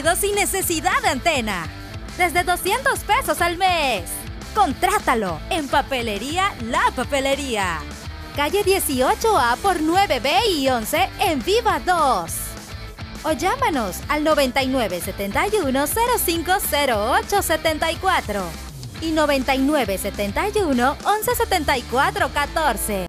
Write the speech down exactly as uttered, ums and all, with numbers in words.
sonido sin necesidad de antena. Desde doscientos pesos al mes. Contrátalo en Papelería La Papelería. Calle dieciocho A por nueve B y once en Viva dos. O llámanos al noventa y nueve setenta y uno cero cinco cero ocho setenta y cuatro y noventa y nueve setenta y uno once setenta y cuatro catorce.